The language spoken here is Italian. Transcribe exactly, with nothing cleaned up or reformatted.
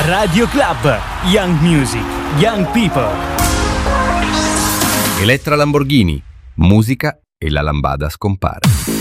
Radio Club, Young Music, Young People. Elettra Lamborghini, musica e la lambada scompare.